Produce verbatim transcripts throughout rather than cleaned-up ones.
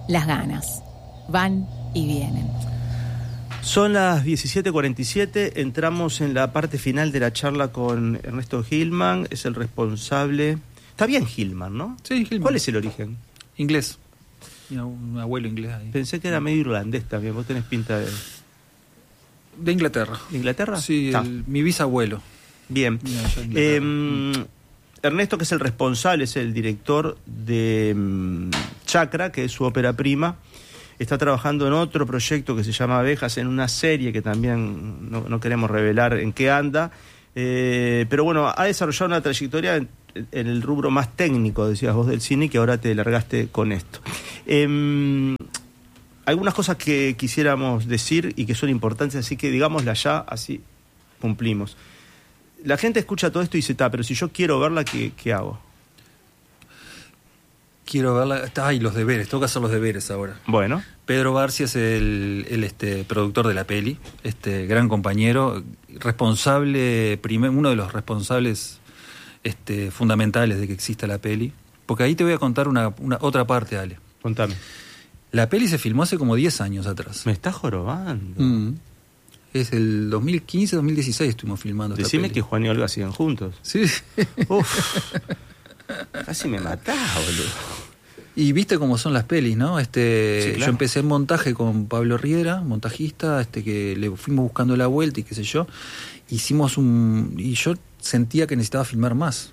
las ganas. Van y vienen. Son las diecisiete cuarenta y siete, entramos en la parte final de la charla con Ernesto Hillman, es el responsable... Está bien Hillman, ¿no? Sí, Hillman. ¿Cuál es el origen? Inglés. Un abuelo inglés ahí. Pensé que era medio irlandés también, vos tenés pinta de... De Inglaterra. ¿De Inglaterra? Sí, el, mi bisabuelo. Bien. Eh, Ernesto, que es el responsable, es el director de um, Chacra, que es su ópera prima, está trabajando en otro proyecto que se llama Abejas, en una serie que también no, no queremos revelar en qué anda, eh, pero bueno, ha desarrollado una trayectoria en, en el rubro más técnico, decías vos, del cine, que ahora te largaste con esto. Eh, algunas cosas que quisiéramos decir y que son importantes, así que digámoslas ya, así cumplimos. La gente escucha todo esto y dice, está, pero si yo quiero verla, ¿qué, qué hago? Quiero verla... Ay, los deberes, tengo que hacer los deberes ahora. Bueno. Pedro Barcia es el, el este, productor de la peli, este gran compañero, responsable, primer, uno de los responsables este, fundamentales de que exista la peli. Porque ahí te voy a contar una, una otra parte, Ale. Contame. La peli se filmó hace como diez años atrás. Me estás jorobando. Mm. Es el dos mil quince, dos mil dieciséis estuvimos filmando esta Decime peli. que Juan y Olga siguen juntos. Sí. Uf. Casi me matás, boludo. Y viste cómo son las pelis, ¿no? Este, Sí, claro. Yo empecé en montaje con Pablo Riera, montajista, este que le fuimos buscando la vuelta y qué sé yo. Hicimos un... Y yo sentía que necesitaba filmar más.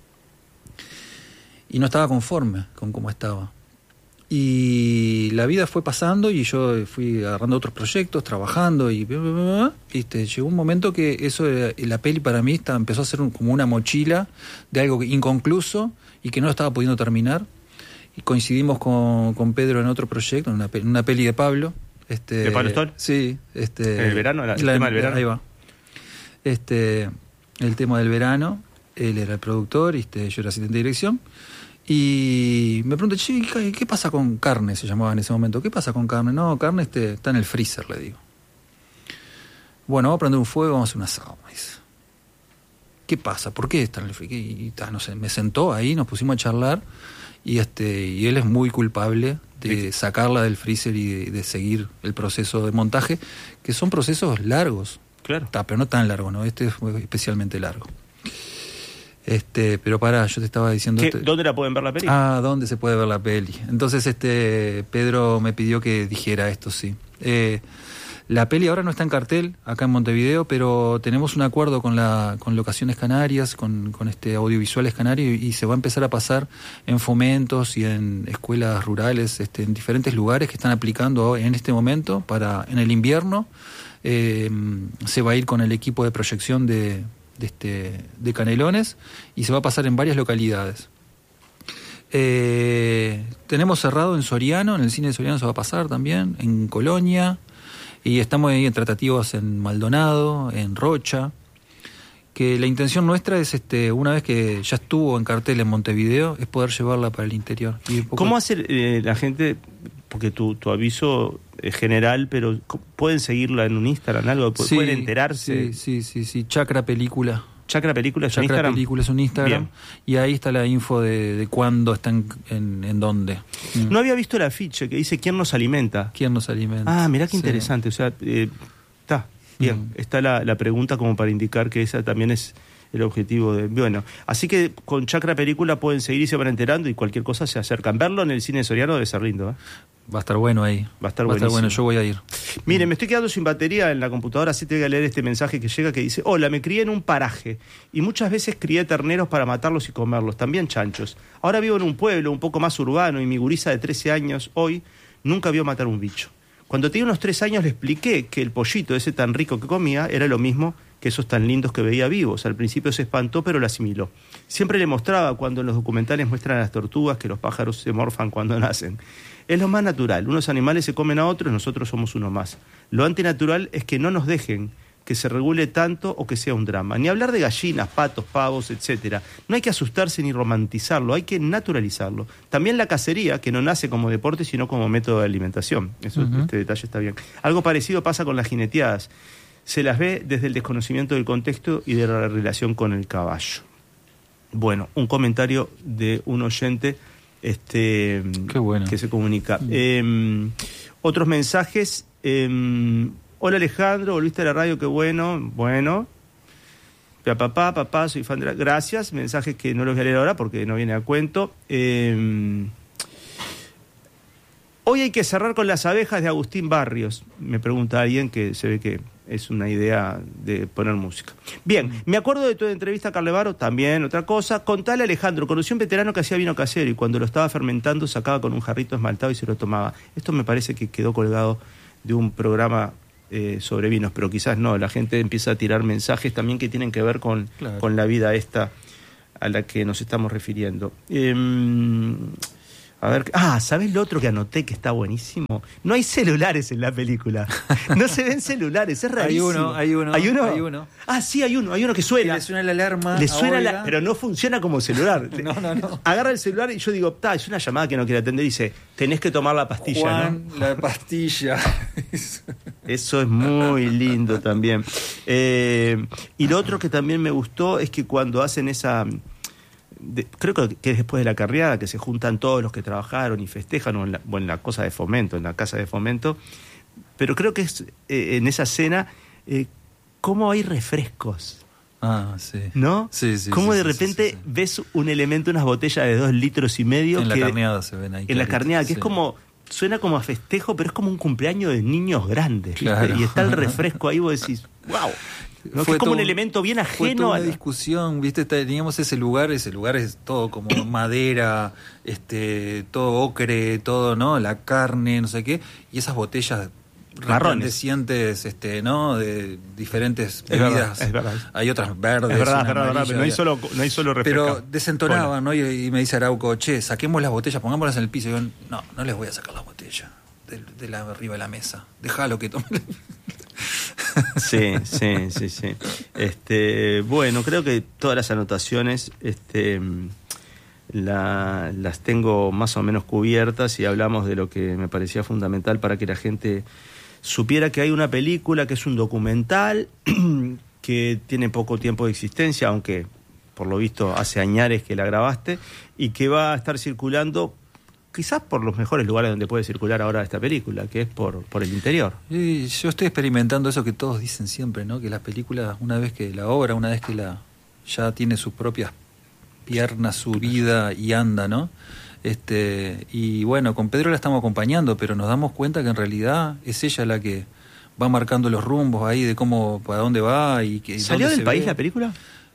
Y no estaba conforme con cómo estaba. Y la vida fue pasando y yo fui agarrando otros proyectos, trabajando y ¿viste? Llegó un momento que eso, la peli para mí está, empezó a ser un, como una mochila de algo inconcluso y que no lo estaba pudiendo terminar. Y coincidimos con, con Pedro en otro proyecto, en una, en una peli de Pablo. Este, ¿De Pablo Stoll? Sí. Este, ¿En el verano? ¿El la, tema del verano? Ahí va. Este, el tema del verano. Él era el productor, este, yo era asistente de dirección. Y me pregunté, che, ¿qué, ¿qué pasa con carne? Se llamaba en ese momento. ¿Qué pasa con carne? No, carne este, está en el freezer, le digo. Bueno, vamos a prender un fuego, vamos a hacer un asado, me dice. ¿Qué pasa? ¿Por qué está en el freezer? Y, y, no sé, me sentó ahí, nos pusimos a charlar. Y este y él es muy culpable de sacarla del freezer y de, de seguir el proceso de montaje, que son procesos largos. Claro. Está, pero no tan largo, ¿no? Este fue especialmente largo. Este, pero pará, yo te estaba diciendo... ¿Qué, este... ¿Dónde la pueden ver la peli? Ah, ¿dónde se puede ver la peli? Entonces este Pedro me pidió que dijera esto, sí. Eh, la peli ahora no está en cartel acá en Montevideo, pero tenemos un acuerdo con la con Locaciones Canarias, con, con este Audiovisuales Canarios, y, y se va a empezar a pasar en fomentos y en escuelas rurales, este, en diferentes lugares que están aplicando en este momento para en el invierno. Eh, se va a ir con el equipo de proyección de de, este, de Canelones y se va a pasar en varias localidades. Eh, tenemos cerrado en Soriano, en el cine de Soriano se va a pasar también, en Colonia, y estamos ahí en tratativas en Maldonado, en Rocha, que la intención nuestra es, este, una vez que ya estuvo en cartel en Montevideo, es poder llevarla para el interior. Y poco... ¿Cómo hace eh, la gente? Porque tu, tu aviso es general, pero ¿pueden seguirla en un Instagram, algo? ¿Pueden sí, enterarse? Sí, sí, sí, sí. Chacra Película. ¿Chacra Película es Chacra un Instagram? Película es un Instagram. Bien. Y ahí está la info de, de cuándo está en, en, en dónde. Mm. No había visto el afiche que dice ¿quién nos alimenta? ¿Quién nos alimenta? Ah, mirá qué sí. interesante. O sea, eh, está bien. Mm. Está la, la pregunta como para indicar que esa también es el objetivo de... Bueno, así que con Chacra Película pueden seguir y se van enterando y cualquier cosa se acercan. Verlo en el cine de Soriano debe ser lindo, ¿eh? Va a estar bueno ahí. Va a estar Va a estar bueno, yo voy a ir. Mire, me estoy quedando sin batería en la computadora, así te voy a leer este mensaje que llega que dice: hola, me crié en un paraje y muchas veces crié terneros para matarlos y comerlos, también chanchos. Ahora vivo en un pueblo un poco más urbano y mi gurisa de trece años hoy nunca vio matar un bicho. Cuando tenía unos tres años le expliqué que el pollito ese tan rico que comía era lo mismo que esos tan lindos que veía vivos. Al principio se espantó, pero lo asimiló. Siempre le mostraba cuando en los documentales muestran a las tortugas que los pájaros se morfan cuando nacen. Es lo más natural. Unos animales se comen a otros, nosotros somos uno más. Lo antinatural es que no nos dejen que se regule tanto o que sea un drama. Ni hablar de gallinas, patos, pavos, etcétera. No hay que asustarse ni romantizarlo, hay que naturalizarlo. También la cacería, que no nace como deporte, sino como método de alimentación. Eso, uh-huh. Este detalle está bien. Algo parecido pasa con las jineteadas. Se las ve desde el desconocimiento del contexto y de la relación con el caballo. Bueno, un comentario de un oyente este, Qué bueno. que se comunica. Mm. Eh, otros mensajes. Eh, Hola Alejandro, volviste a la radio, qué bueno. Bueno. Papá, papá, soy fan de la... Gracias. Mensajes que no los voy a leer ahora porque no viene a cuento. Eh, Hoy hay que cerrar con Las abejas de Agustín Barrios. Me pregunta alguien que se ve que es una idea de poner música. Bien, me acuerdo de tu entrevista a Carlevaro, también otra cosa. Contale, Alejandro, conocí a un veterano que hacía vino casero y cuando lo estaba fermentando sacaba con un jarrito esmaltado y se lo tomaba. Esto me parece que quedó colgado de un programa eh, sobre vinos, pero quizás no. La gente empieza a tirar mensajes también que tienen que ver con, claro. con la vida esta a la que nos estamos refiriendo. Eh, A ver, ah, ¿sabés lo otro que anoté que está buenísimo? No hay celulares en la película. No se ven celulares, es rarísimo. Hay uno, hay uno. ¿Hay uno? Hay uno. Ah, sí, hay uno, hay uno que suena. Que le suena la alarma. Le suena la, pero no funciona como celular. No, no, no. Agarra el celular y yo digo, ta, es una llamada que no quiere atender y dice, tenés que tomar la pastilla, Juan, ¿no? La pastilla. Eso es muy lindo también. Eh, y lo otro que también me gustó es que cuando hacen esa... De, creo que es después de la carreada que se juntan todos los que trabajaron y festejan o en la, o en la cosa de fomento, en la casa de fomento, pero creo que es eh, en esa cena eh, cómo hay refrescos. Ah, sí. ¿No? Sí, sí. Cómo sí, de sí, repente sí, sí. ves un elemento, unas botellas de dos litros y medio. En que, la carneada se ven ahí. En la carneada, que sí. es como, suena como a festejo, pero es como un cumpleaños de niños grandes. Claro. Y está el refresco ahí, vos decís, wow. ¿No? Que es como un elemento bien ajeno. Fue toda a una la... discusión, viste, teníamos ese lugar, ese lugar es todo como madera, este, todo ocre, todo, ¿no? La carne, no sé qué, y esas botellas resplandecientes, este, ¿no? De diferentes es bebidas. Verdad, es verdad. Hay otras verdes. Es verdad, una es verdad, verdad, pero no hay solo, no hay solo refresco. Pero desentonaban, ¿no? Y, y me dice Arauco, che, saquemos las botellas, pongámoslas en el piso. Y yo, no, no les voy a sacar las botellas de, de la arriba de la mesa. Déjalo que tomen. Sí, sí, sí, sí. Este, bueno, creo que todas las anotaciones este, la, las tengo más o menos cubiertas y hablamos de lo que me parecía fundamental para que la gente supiera que hay una película que es un documental que tiene poco tiempo de existencia, aunque por lo visto hace añares que la grabaste, y que va a estar circulando quizás por los mejores lugares donde puede circular ahora esta película, que es por, por el interior. Y yo estoy experimentando eso que todos dicen siempre, ¿no? Que las películas, una vez que la obra, una vez que la ya tiene sus propias piernas, su vida y anda, ¿no? Este, y bueno, con Pedro la estamos acompañando, pero nos damos cuenta que en realidad es ella la que va marcando los rumbos ahí de cómo, para dónde va y que ¿Salió del país ve. la película?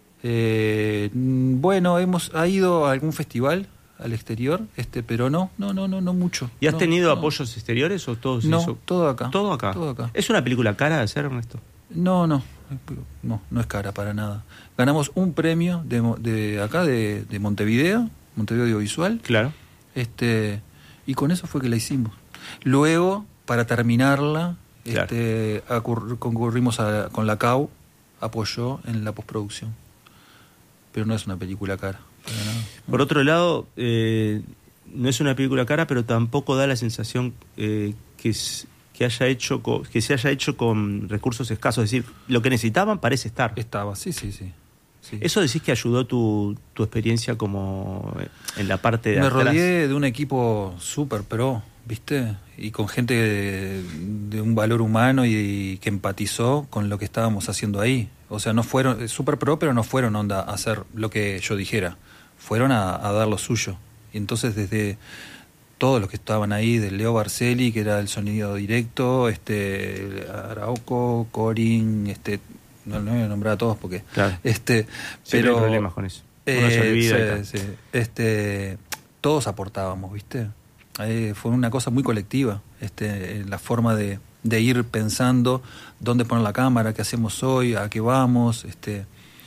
Eh, bueno, hemos ha ido a algún festival al exterior, este, pero no, no, no, no, no mucho. ¿Y has no, tenido no. apoyos exteriores o todo No, eso? todo acá. ¿Todo acá? Todo acá. ¿Es una película cara de hacer, Ernesto? No, no, no, no es cara para nada. Ganamos un premio de, de acá, de, de Montevideo, Montevideo Audiovisual. Claro. Este, y con eso fue que la hicimos. Luego, para terminarla, claro. este, acur- concurrimos a, con la C A U, apoyó en la postproducción. Pero no es una película cara. Por otro lado, eh, no es una película cara, pero tampoco da la sensación eh, que, es, que haya hecho co- que se haya hecho con recursos escasos. Es decir, lo que necesitaban parece estar. Estaba, sí, sí, sí. sí. ¿Eso decís que ayudó tu, tu experiencia como en la parte de Me atrás? rodeé de un equipo súper pro, ¿viste? Y con gente de, de un valor humano y, y que empatizó con lo que estábamos haciendo ahí. O sea, no fueron, súper pro, pero no fueron onda a hacer lo que yo dijera. Fueron a, a dar lo suyo. Y entonces desde todos los que estaban ahí, de Leo Barceli, que era el sonido directo, este Arauco, Corin, este no, no voy a nombrar a todos porque claro. este sí, pero no hay problemas con eso. Uno eh, se olvida sí, sí, este todos aportábamos, ¿viste? Eh, fue una cosa muy colectiva, este la forma de, de ir pensando dónde poner la cámara, qué hacemos hoy, a qué vamos, este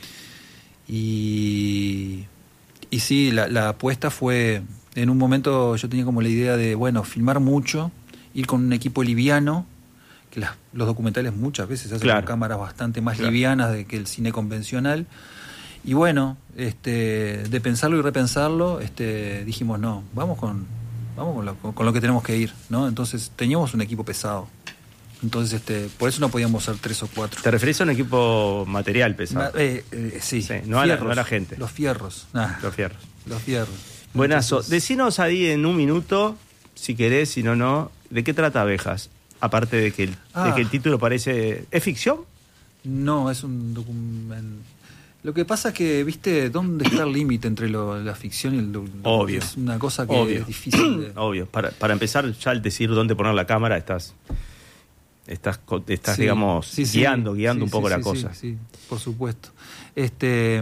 y y sí, la, la apuesta fue, en un momento yo tenía como la idea de, bueno, filmar mucho, ir con un equipo liviano, que las, los documentales muchas veces se hacen claro. con cámaras bastante más claro. livianas de que el cine convencional. Y bueno, este, de pensarlo y repensarlo, este, dijimos, no, vamos con, vamos con lo, con lo que tenemos que ir, ¿no? Entonces teníamos un equipo pesado. Entonces, este, por eso no podíamos ser tres o cuatro. ¿Te referís a un equipo material pesado? Ma- eh, eh, sí, sí no, a la, no a la gente. Los fierros. Nah, Los fierros. Los fierros. Buenazo. Entonces, Decinos ahí en un minuto, si querés, si no, no, ¿de qué trata Abejas? Aparte de que el, Ah. de que el título parece... ¿Es ficción? No, es un documento. Lo que pasa es que, viste, ¿dónde está el límite entre lo- la ficción y el doc- Obvio. Es una cosa que Obvio. es difícil de... Obvio. Para, para empezar, ya al decir dónde poner la cámara, estás, estás, co- estás Sí, digamos, sí, sí. guiando, guiando Sí, un poco sí, la sí, cosa. Sí, sí, por supuesto. Este,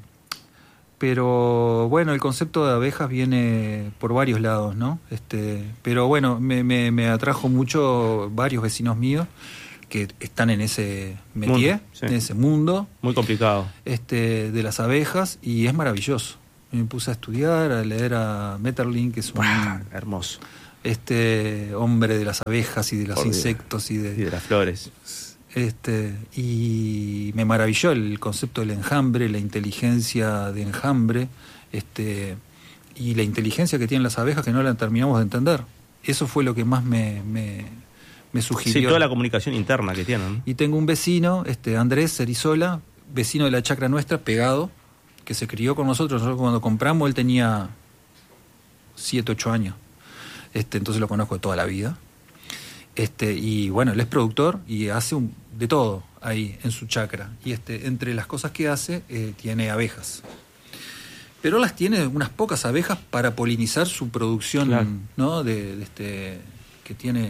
pero bueno, el concepto de abejas viene por varios lados, ¿no? Este, pero bueno, me, me, me atrajo mucho varios vecinos míos que están en ese métier, Mundo, sí. en ese mundo Muy complicado. este, de las abejas, y es maravilloso. Me puse a estudiar, a leer a Metterlink, que es un Buah, hermoso. este hombre de las abejas y de los Por Dios. insectos y de, Y de las flores. este y me maravilló el concepto del enjambre, la inteligencia de enjambre, este y la inteligencia que tienen las abejas que no la terminamos de entender. Eso fue lo que más me, me, me sugirió. Sí, toda la comunicación interna que tienen. ¿no? Y tengo un vecino, este Andrés Cerizola, vecino de la chacra nuestra, pegado, que se crió con nosotros. Nosotros cuando compramos él tenía siete, ocho años. Este, entonces lo conozco de toda la vida. Este, y bueno, él es productor y hace un, de todo ahí en su chacra. Y este, entre las cosas que hace, eh, tiene abejas. Pero las tiene unas pocas abejas para polinizar su producción, Claro. ¿no? De, de este que tiene.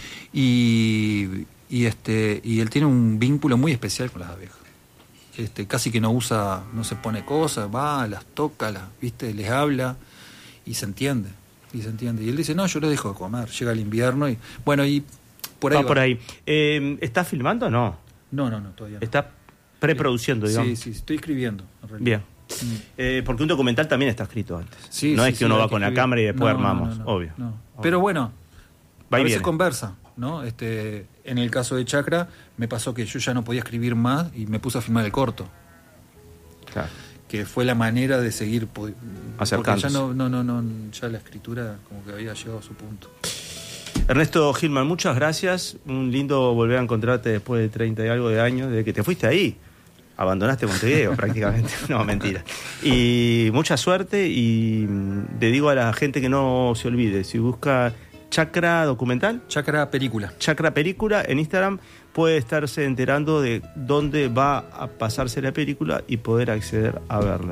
Y, y este y él tiene un vínculo muy especial con las abejas. Este, casi que no usa, no se pone cosas, va, las toca, las, viste, les habla y se entiende. Y se entiende. Y él dice, no, yo les dejo de comer. Llega el invierno y bueno, y por ahí Va va. por ahí. Eh, ¿Estás filmando o no? No, no, no, todavía no. ¿Estás preproduciendo, Sí, digamos? sí, estoy escribiendo. en realidad. Bien. Mm. Eh, porque un documental también está escrito antes. Sí, no sí, es que sí, uno hay va que con la escribir. cámara y después No, no, armamos, no, no, obvio. no. Obvio. Pero bueno, Va a y veces viene. conversa, ¿no? Este, en el caso de Chacra, me pasó que yo ya no podía escribir más y me puse a filmar el corto, Claro. que fue la manera de seguir po- porque Acercándose. ya no, no, no, no, ya la escritura como que había llegado a su punto. Ernesto Gilman, muchas gracias. Un lindo volver a encontrarte después de treinta y algo de años, desde que te fuiste ahí. Abandonaste Montevideo prácticamente. No, mentira. Y mucha suerte y mm, le digo a la gente que no se olvide, si busca Chacra Documental, Chacra Película. Chacra Película en Instagram, puede estarse enterando de dónde va a pasarse la película y poder acceder a verla.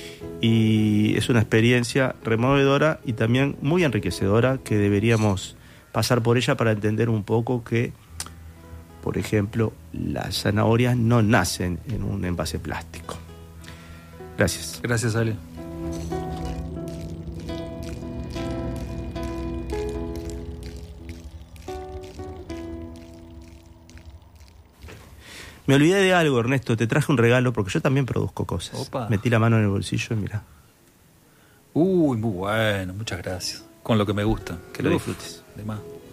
Y es una experiencia removedora y también muy enriquecedora que deberíamos pasar por ella para entender un poco que, por ejemplo, las zanahorias no nacen en un envase plástico. Gracias. Gracias, Ale. Me olvidé de algo, Ernesto. Te traje un regalo porque yo también produzco cosas. Opa. Metí la mano en el bolsillo y mirá, Uy, muy bueno, muchas gracias. Con lo que me gusta. que lo Uf, disfrutes. de más.